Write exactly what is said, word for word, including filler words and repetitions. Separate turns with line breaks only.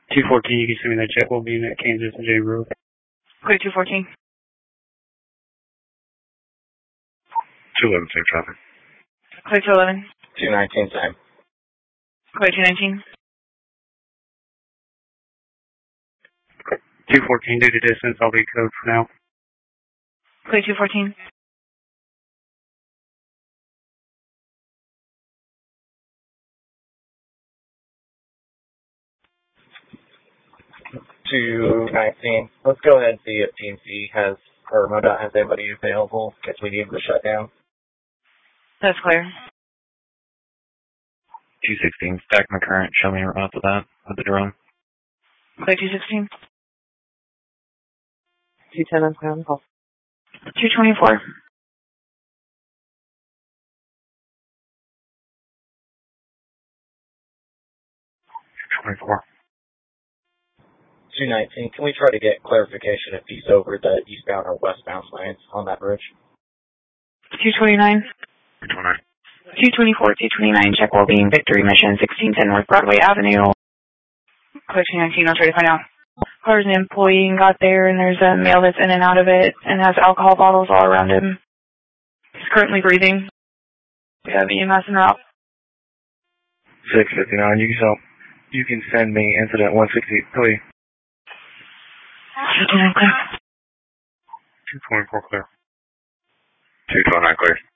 two fourteen, you can send me that check. We'll be in at Kansas and J. Road.
Clear two fourteen.
two eleven, same traffic.
Clear two eleven.
two nineteen, same.
Clear two nineteen.
two fourteen, due to distance, I'll be code for now.
Clear two fourteen.
two nineteen. Let's go ahead and see if T N C has, or MoDOT has anybody available because we need to shut down.
That's clear.
two sixteen, stack my current. Show me a route to that with the drone.
Clear two sixteen.
two ten on ground call.
two twenty-four.
twenty-four.
two nineteen, can we try to get clarification if he's over the eastbound or westbound lanes on that bridge?
two twenty-nine.
two twenty-nine.
two twenty-four, two twenty-nine, check well being Victory Mission, sixteen ten North Broadway Avenue. Clear two nineteen, I'll try to find out. There's an employee and got there, and there's a male that's in and out of it and has alcohol bottles all around him. He's currently breathing. We have E M S en route.
six fifty-nine, you can help. You can send me incident one sixty-three.
two twenty-nine, clear.
two twenty-four, clear. two twenty-nine, clear.